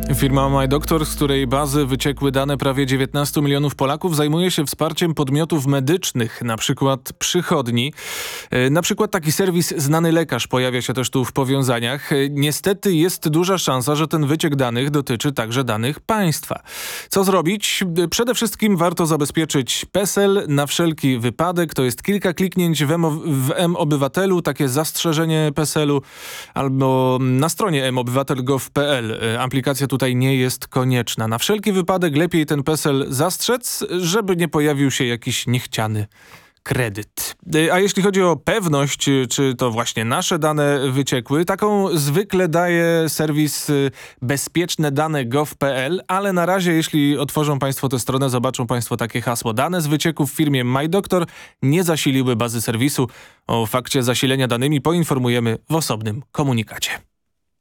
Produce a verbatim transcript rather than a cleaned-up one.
Firma MyDoctor, z której bazy wyciekły dane prawie dziewiętnastu milionów Polaków, zajmuje się wsparciem podmiotów medycznych, na przykład przychodni. Na przykład taki serwis Znany Lekarz pojawia się też tu w powiązaniach. Niestety jest duża szansa, że ten wyciek danych dotyczy także danych państwa. Co zrobić? Przede wszystkim warto zabezpieczyć PESEL na wszelki wypadek. To jest kilka kliknięć w, M- w M-Obywatelu, takie zastrzeżenie PESEL-u, albo na stronie em obywatel kropka gov kropka pe el. Aplikacja tutaj nie jest konieczna. Na wszelki wypadek lepiej ten PESEL zastrzec, żeby nie pojawił się jakiś niechciany kredyt. A jeśli chodzi o pewność, czy to właśnie nasze dane wyciekły, taką zwykle daje serwis bezpieczne dane kropka gov kropka pe el, ale na razie, jeśli otworzą Państwo tę stronę, zobaczą Państwo takie hasło. Dane z wycieku w firmie MyDoctor nie zasiliły bazy serwisu. O fakcie zasilenia danymi poinformujemy w osobnym komunikacie.